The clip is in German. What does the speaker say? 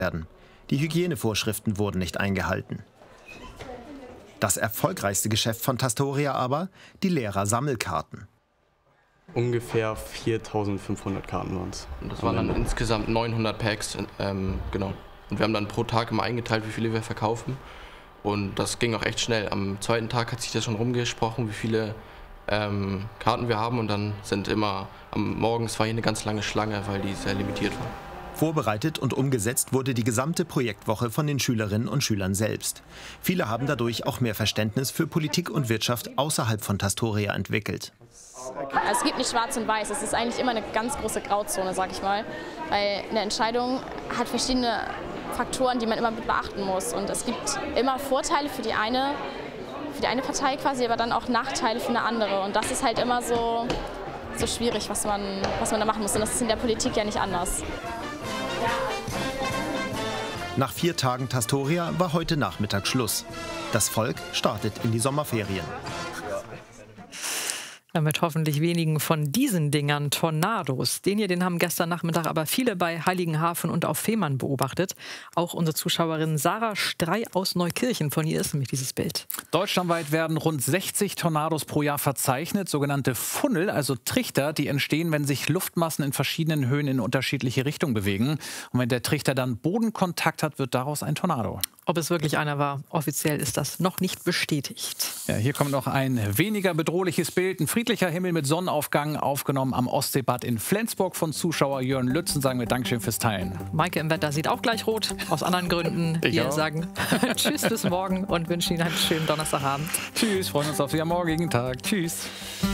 werden. Die Hygienevorschriften wurden nicht eingehalten. Das erfolgreichste Geschäft von Tastoria aber, die Lehrer-Sammelkarten. Ungefähr 4.500 Karten waren es. Das waren dann insgesamt 900 Packs, genau. Und wir haben dann pro Tag immer eingeteilt, wie viele wir verkaufen. Und das ging auch echt schnell. Am zweiten Tag hat sich das schon rumgesprochen, wie viele Karten wir haben. Und dann sind immer, morgens war hier eine ganz lange Schlange, weil die sehr limitiert war. Vorbereitet und umgesetzt wurde die gesamte Projektwoche von den Schülerinnen und Schülern selbst. Viele haben dadurch auch mehr Verständnis für Politik und Wirtschaft außerhalb von Tastoria entwickelt. Es gibt nicht schwarz und weiß, es ist eigentlich immer eine ganz große Grauzone, sag ich mal. Weil eine Entscheidung hat verschiedene Faktoren, die man immer beachten muss. Und es gibt immer Vorteile für die eine Partei quasi, aber dann auch Nachteile für eine andere. Und das ist halt immer so schwierig, was man da machen muss. Und das ist in der Politik ja nicht anders. Nach 4 Tagen Tastoria war heute Nachmittag Schluss. Das Volk startet in die Sommerferien. Mit hoffentlich wenigen von diesen Dingern, Tornados. Den haben gestern Nachmittag aber viele bei Heiligenhafen und auf Fehmarn beobachtet. Auch unsere Zuschauerin Sarah Strei aus Neukirchen. Von ihr ist nämlich dieses Bild. Deutschlandweit werden rund 60 Tornados pro Jahr verzeichnet. Sogenannte Funnel, also Trichter, die entstehen, wenn sich Luftmassen in verschiedenen Höhen in unterschiedliche Richtungen bewegen. Und wenn der Trichter dann Bodenkontakt hat, wird daraus ein Tornado. Ob es wirklich einer war, offiziell ist das noch nicht bestätigt. Ja, hier kommt noch ein weniger bedrohliches Bild. Ein friedlicher Himmel mit Sonnenaufgang, aufgenommen am Ostseebad in Flensburg von Zuschauer Jörn Lützen. Sagen wir Dankeschön fürs Teilen. Maike im Wetter sieht auch gleich rot, aus anderen Gründen. Wir sagen Tschüss bis morgen und wünschen Ihnen einen schönen Donnerstagabend. Tschüss, freuen uns auf den morgigen Tag. Tschüss.